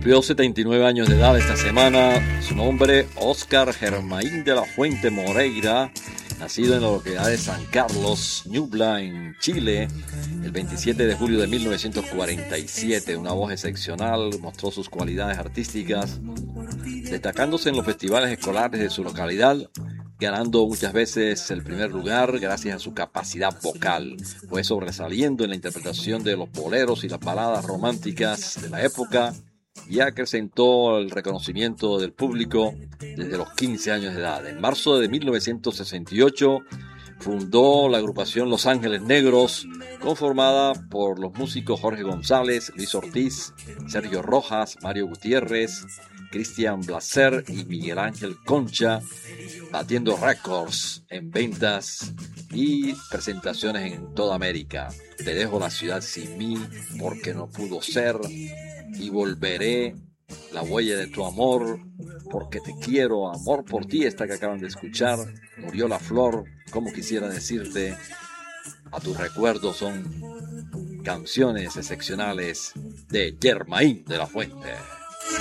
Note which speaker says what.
Speaker 1: Cumplió 79 años de edad esta semana. Su nombre, Óscar Germain de la Fuente Moreira, nacido en la localidad de San Carlos, Ñubla, en Chile, el 27 de julio de 1947. Una voz excepcional, mostró sus cualidades artísticas, destacándose en los festivales escolares de su localidad, ganando muchas veces el primer lugar gracias a su capacidad vocal. Fue sobresaliendo en la interpretación de los boleros y las baladas románticas de la época y acrecentó el reconocimiento del público desde los 15 años de edad. En marzo de 1968 fundó la agrupación Los Ángeles Negros, conformada por los músicos Jorge González, Luis Ortiz, Sergio Rojas, Mario Gutiérrez, Cristian Blaser y Miguel Ángel Concha, batiendo récords en ventas y presentaciones en toda América. Te dejo la ciudad sin mí, porque no pudo ser, y volveré, la huella de tu amor, porque te quiero, amor por ti, esta que acaban de escuchar, murió la flor, como quisiera decirte, a tus recuerdos. Son canciones excepcionales de Germain de la Fuente.